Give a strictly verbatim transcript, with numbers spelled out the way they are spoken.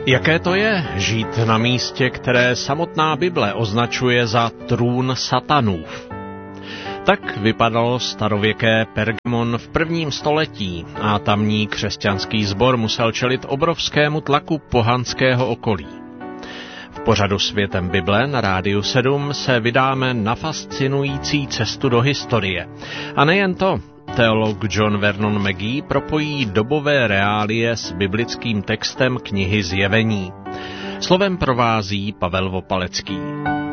Jaké to je žít na místě, které samotná Bible označuje za trůn satanův? Tak vypadalo starověké Pergamon v prvním století a tamní křesťanský sbor musel čelit obrovskému tlaku pohanského okolí. V pořadu Světem Bible na Rádiu sedm se vydáme na fascinující cestu do historie. A nejen to, teolog John Vernon Mackey propojí dobové reálie s biblickým textem knihy Zjevení. Slovem provází Pavel Vopalecký.